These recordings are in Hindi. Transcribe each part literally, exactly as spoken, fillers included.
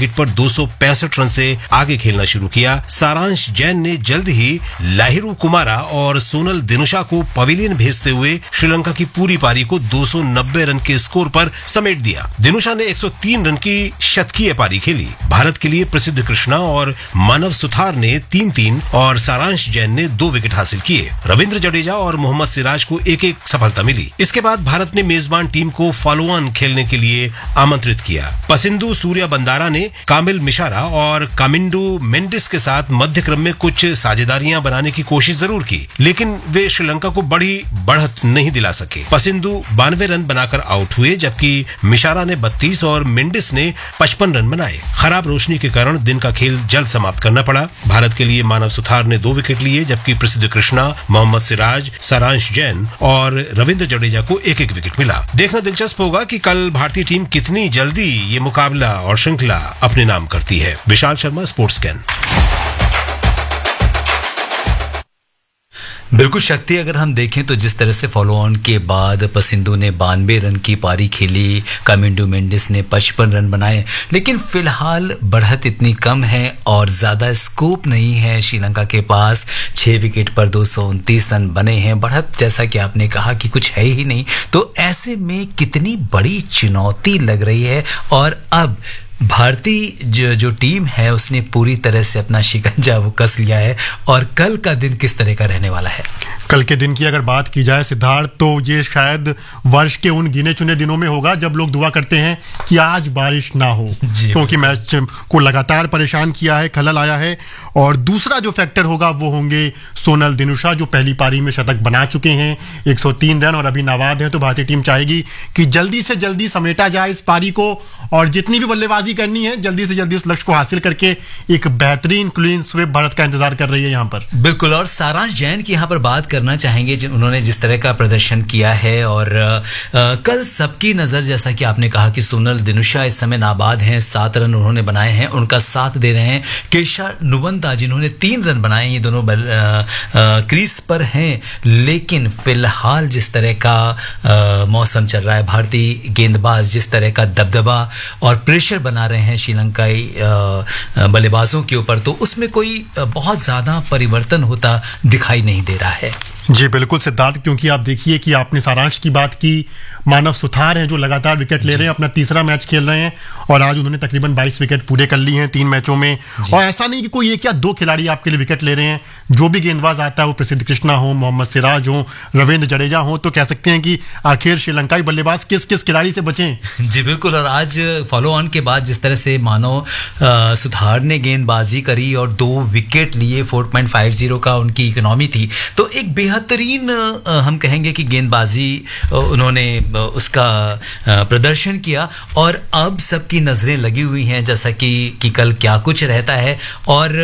विकेट पर दो सौ पैंसठ रन से आगे खेलना शुरू किया। सारांश जैन ने जल्द ही लाहिरू कुमारा और सोनल दिनुशा को पवेलियन भेजते हुए श्रीलंका की पूरी पारी को दो सौ नब्बे रन के स्कोर पर समेट दिया। दिनुशा ने एक सौ तीन रन की शतकीय पारी खेली। भारत के लिए प्रसिद्ध कृष्णा और मानव सुथार ने तीन तीन और सारांश जैन ने दो विकेट हासिल किए। रविंद्र जडेजा और मोहम्मद सिराज को एक एक सफलता मिली। इसके बाद भारत ने मेजबान टीम को फॉलो ऑन खेलने के लिए आमंत्रित किया। पसिंदु सूर्या बंदारा ने कामिल मिशारा और कामिंडू मेंडिस के साथ मध्य क्रम में कुछ साझेदारियां बनाने की कोशिश जरूर की, लेकिन वे श्रीलंका को बड़ी बढ़त नहीं दिला सके। पसिंदु बानवे रन बनाकर आउट हुए, जबकि मिशारा ने बत्तीस और मेंडिस ने पचपन रन बनाए। खराब रोशनी के कारण दिन का खेल जल्द समाप्त करना पड़ा। भारत के लिए मानव सुथार ने दो विकेट लिए, जबकि प्रसिद्ध कृष्णा, मोहम्मद सिराज, सारांश जैन और रविंद्र जडेजा को एक एक विकेट मिला। देखना दिलचस्प होगा कि कल भारतीय टीम कितनी जल्दी ये मुकाबला और श्रृंखला अपने नाम करती है। Vishal Sharma, sports scan. बिल्कुल शक्ति, अगर हम देखें तो जिस तरह से फॉलो ऑन के बाद पसिंदु ने बानवे रन की पारी खेली, कामिंडू मेंडिस ने पचपन रन बनाए, लेकिन फिलहाल बढ़त इतनी कम है और ज़्यादा स्कोप नहीं है श्रीलंका के पास। छः विकेट पर दो सौ उनतीस रन बने हैं। बढ़त जैसा कि आपने कहा कि कुछ है ही नहीं, तो ऐसे में कितनी बड़ी चुनौती लग रही है। और अब भारतीय जो जो टीम है उसने पूरी तरह से अपना शिकंजा वो कस लिया है। और कल का दिन किस तरह का रहने वाला है? कल के दिन की अगर बात की जाए सिद्धार्थ, तो ये शायद वर्ष के उन गिने चुने दिनों में होगा जब लोग दुआ करते हैं कि आज बारिश ना हो, क्योंकि मैच को लगातार परेशान किया है, खलल आया है। और दूसरा जो फैक्टर होगा वो होंगे सोनल दिनुशा, जो पहली पारी में शतक बना चुके हैं, एक सौ तीन रन और अभी नाबाद है। तो भारतीय टीम चाहेगी कि जल्दी से जल्दी समेटा जाए इस पारी को और जितनी भी बल्लेबाजी करनी है जल्दी से जल्दी उस लक्ष्य को हासिल करके एक बेहतरीन क्लीन स्वीप भारत का इंतजार कर रही है यहाँ पर। बिल्कुल। और सारांश जैन की यहाँ पर बात करना चाहेंगे, उन्होंने जिस तरह का प्रदर्शन किया है। और आ, कल सबकी नजर, जैसा कि आपने कहा कि सोनल दिनुशा इस समय नाबाद हैं, सात रन उन्होंने बनाए हैं, उनका साथ दे रहे हैं केशा नुवंता जिन्होंने तीन रन बनाए। ये दोनों क्रीज पर हैं, लेकिन फिलहाल जिस तरह का आ, मौसम चल रहा है, भारतीय गेंदबाज जिस तरह का दबदबा और प्रेशर बना रहे हैं श्रीलंकाई बल्लेबाजों के ऊपर, तो उसमें कोई बहुत ज्यादा परिवर्तन होता दिखाई नहीं दे रहा है। जी बिल्कुल सिद्धार्थ, क्योंकि आप देखिए कि आपने सारांश की बात की, मानव सुथार हैं जो लगातार विकेट ले रहे हैं, अपना तीसरा मैच खेल रहे हैं और आज उन्होंने तकरीबन बाईस विकेट पूरे कर ली हैं तीन मैचों में। और ऐसा नहीं कि कोई एक या दो खिलाड़ी आपके लिए विकेट ले रहे हैं, जो भी गेंदबाज आता है वो प्रसिद्ध कृष्णा हो, मोहम्मद सिराज हो, रविंद्र जडेजा हो, तो कह सकते हैं कि आखिर श्रीलंकाई बल्लेबाज किस किस खिलाड़ी से बचें। जी बिल्कुल। और आज फॉलो ऑन के बाद जिस तरह से मानव सुथार ने गेंदबाजी करी और दो विकेट लिए, चार पॉइंट पाँच शून्य का उनकी इकोनॉमी थी, तो एक बेहतरीन हम कहेंगे कि गेंदबाजी उन्होंने उसका प्रदर्शन किया। और अब सबकी नजरें लगी हुई हैं जैसा कि कि कल क्या कुछ रहता है। और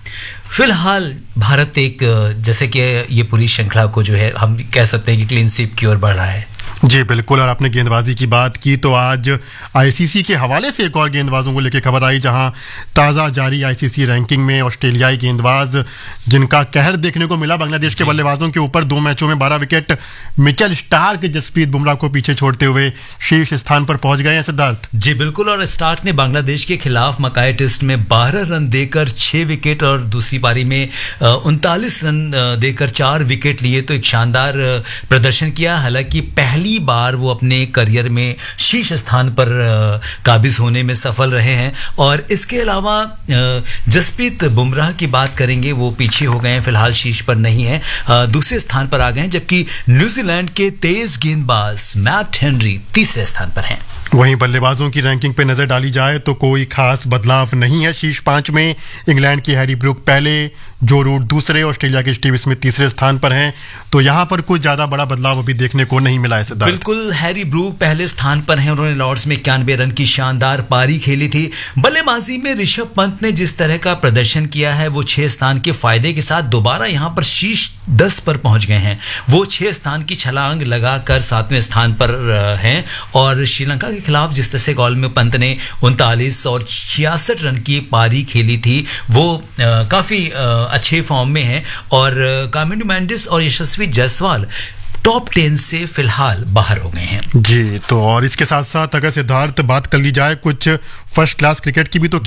फिलहाल भारत एक जैसे कि ये पूरी श्रृंखला को जो है हम कह सकते हैं कि क्लीन स्वीप की ओर बढ़ रहा है। जी बिल्कुल। और आपने गेंदबाजी की बात की तो आज आईसीसी के हवाले से एक और गेंदबाजों को लेकर खबर आई, जहां ताज़ा जारी आईसीसी रैंकिंग में ऑस्ट्रेलियाई गेंदबाज जिनका कहर देखने को मिला बांग्लादेश के बल्लेबाजों के ऊपर, दो मैचों में बारह wicket, Mitchell Starc Jasprit Bumrah को पीछे छोड़ते हुए शीर्ष स्थान पर पहुंच गए हैं सिद्धार्थ। जी बिल्कुल। और स्टार्क ने बांग्लादेश के खिलाफ मकाई टेस्ट में बारह रन देकर छह विकेट और दूसरी पारी में उनतालीस रन देकर चार विकेट लिए, तो एक शानदार प्रदर्शन किया। हालांकि पहली बार वो अपने करियर में शीर्ष स्थान पर काबिज होने में सफल रहे हैं। और इसके अलावा जसप्रीत बुमराह की बात करेंगे, वो पीछे हो गए हैं, फिलहाल शीर्ष पर नहीं है, दूसरे स्थान पर आ गए हैं। जबकि न्यूजीलैंड के तेज गेंदबाज मैट हेनरी तीसरे स्थान पर हैं। वहीं बल्लेबाजों की रैंकिंग पे नजर डाली जाए तो कोई खास बदलाव नहीं है। शीर्ष पांच में इंग्लैंड की हैरी ब्रूक पहले, जो रूट दूसरे, ऑस्ट्रेलिया के स्टीव स्मिथ तीसरे स्थान पर हैं। तो यहां पर कोई ज्यादा बड़ा बदलाव अभी देखने को नहीं मिला है सिद्धार्थ। बिल्कुल, हैरी ब्रूक पहले स्थान पर हैं, उन्होंने लॉर्ड्स में इक्यानवे रन की शानदार पारी खेली थी। बल्लेबाजी में ऋषभ पंत ने जिस तरह का प्रदर्शन किया है, वो छह स्थान के फायदे के साथ दोबारा यहां पर शीर्ष दस पर पहुंच गए हैं। वो छह स्थान की छलांग लगाकर सातवें स्थान पर हैं। और श्रीलंका के खिलाफ जिस तरह से गॉल में पंत ने उनतालीस और छियासठ रन की पारी खेली थी, वो आ, काफी आ, अच्छे फॉर्म में हैं। और कामिंडू मेंडिस और यशस्वी जायसवाल टॉप टेन से फिलहाल बाहर हो गए हैं। जी, तो और इसके साथ साथ अगर सिद्धार्थ बात कर ली जाए कुछ फर्स्ट क्लास क्रिकेट की भी, तो